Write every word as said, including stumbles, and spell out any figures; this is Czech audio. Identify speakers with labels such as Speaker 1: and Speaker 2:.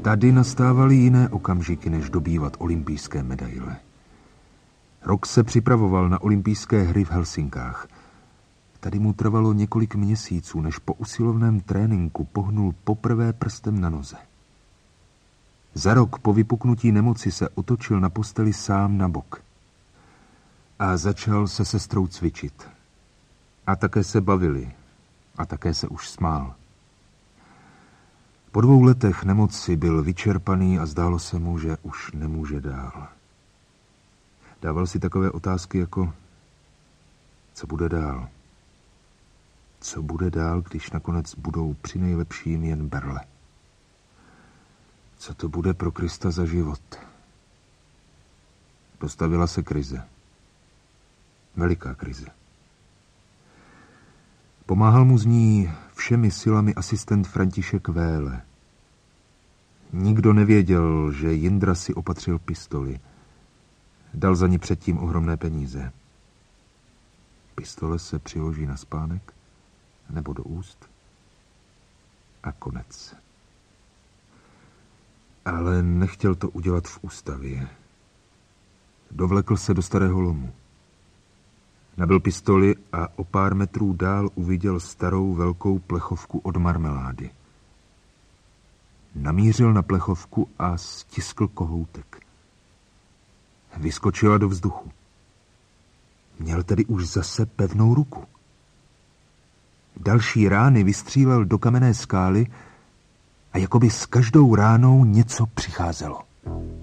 Speaker 1: Tady nastávaly jiné okamžiky, než dobývat olympijské medaile. Rok se připravoval na olympijské hry v Helsinkách. Tady mu trvalo několik měsíců, než po usilovném tréninku pohnul poprvé prstem na noze. Za rok po vypuknutí nemoci se otočil na posteli sám na bok. A začal se sestrou cvičit. A také se bavili. A také se už smál. Po dvou letech nemoci byl vyčerpaný a zdálo se mu, že už nemůže dál. Dával si takové otázky jako, co bude dál? Co bude dál, když nakonec budou při nejlepším jen berle? Co to bude pro Krista za život? Dostavila se krize. Veliká krize. Pomáhal mu z ní všemi silami asistent František Véle. Nikdo nevěděl, že Jindra si opatřil pistoli. Dal za ní předtím ohromné peníze. Pistole se přiloží na spánek nebo do úst a konec. Ale nechtěl to udělat v ústavě. Dovlekl se do starého lomu. Nabil pistoli a o pár metrů dál uviděl starou velkou plechovku od marmelády. Namířil na plechovku a stiskl kohoutek. Vyskočila do vzduchu. Měl tedy už zase pevnou ruku. Další rány vystřílel do kamenné skály a jakoby s každou ránou něco přicházelo.